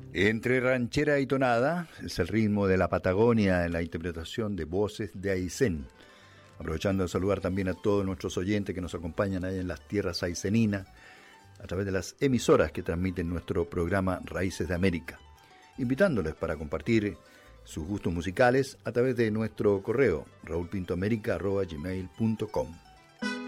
Entre ranchera y tonada es el ritmo de la Patagonia en la interpretación de voces de Aysén. Aprovechando de saludar también a todos nuestros oyentes que nos acompañan ahí en las tierras ayseninas a través de las emisoras que transmiten nuestro programa Raíces de América. Invitándoles para compartir sus gustos musicales a través de nuestro correo raulpintoamerica@gmail.com.